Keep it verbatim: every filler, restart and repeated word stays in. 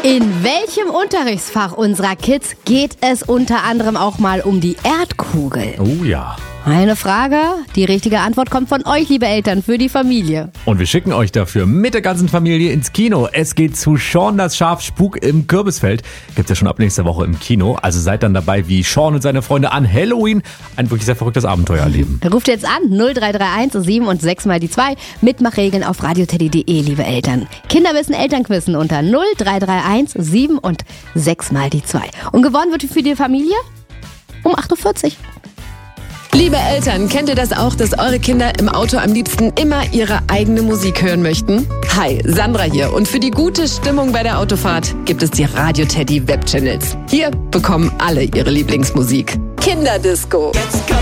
In welchem Unterrichtsfach unserer Kids geht es unter anderem auch mal um die Erdkugel? Oh ja. Eine Frage, die richtige Antwort kommt von euch, liebe Eltern, für die Familie. Und wir schicken euch dafür mit der ganzen Familie ins Kino. Es geht zu Sean das Schaf Spuk im Kürbisfeld. Gibt's ja schon ab nächster Woche im Kino. Also seid dann dabei, wie Sean und seine Freunde an Halloween ein wirklich sehr verrücktes Abenteuer erleben. Ruft jetzt an null drei drei eins sieben und sechs mal die zwei. Mitmachregeln auf radioteddy punkt de, liebe Eltern. Kinderwissen Elternquissen unter null drei drei eins sieben und sechs mal die zwei. Und gewonnen wird für die Familie um acht Uhr vierzig. Liebe Eltern, kennt ihr das auch, dass eure Kinder im Auto am liebsten immer ihre eigene Musik hören möchten? Hi, Sandra hier und für die gute Stimmung bei der Autofahrt gibt es die Radio Teddy Webchannels. Hier bekommen alle ihre Lieblingsmusik. Kinderdisco.